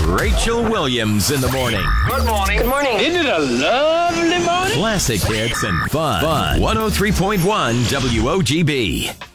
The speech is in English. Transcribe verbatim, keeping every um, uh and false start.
Rachel Williams in the morning. Good morning. Good morning. Isn't it a lovely morning? Classic hits and fun. Fun. one oh three point one W O G B.